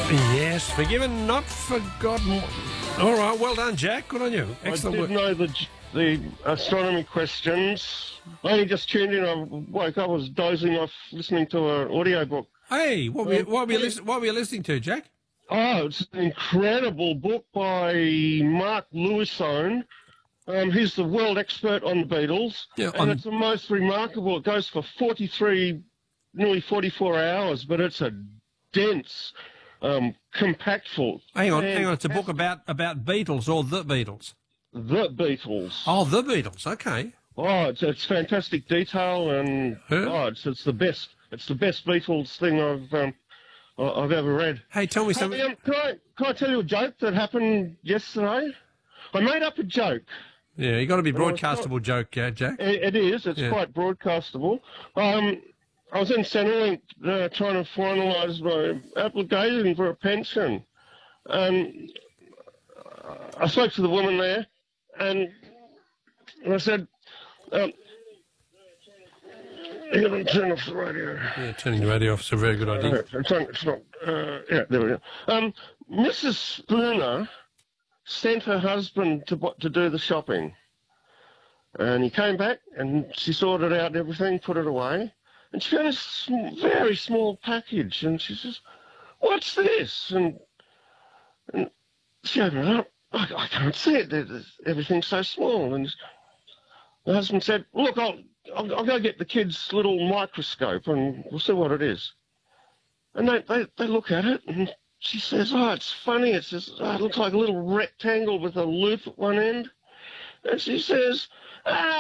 Yes, forgiven, not forgotten. All right, well done, Jack. Good on you. Excellent I work. did know the astronomy questions. I only just tuned in. I woke up, I was dozing off listening to an audiobook. Hey, what were you listening to, Jack? Oh, it's an incredible book by Mark Lewisohn. He's the world expert on the Beatles. Yeah, and it's the most remarkable. It goes for 43, nearly 44 hours, but it's a dense, compactful. Hang on. It's a book about Beatles or the Beatles. The Beatles. Oh, the Beatles. Okay. Oh, it's fantastic detail, and it's the best. It's the best Beatles thing I've ever read. Hey, tell me something. Can I tell you a joke that happened yesterday? I made up a joke. Yeah, you got to be broadcastable joke, Jack. It is. It's quite broadcastable. I was in Centrelink trying to finalise my application for a pension, and I spoke to the woman there, and I said, "You're going to turn off the radio." Yeah, turning the radio off is a very good idea. It's not. Yeah, there we go. Mrs. Spooner sent her husband to do the shopping, and he came back and she sorted out everything, put it away, and she found a very small package, and she says, "What's this?" And she opened it up. I can't see it. Everything's so small. And the husband said, "Look, I'll go get the kid's little microscope and we'll see what it is." And they look at it, and she says, "Oh, it's funny. It looks like a little rectangle with a loop at one end." And she says,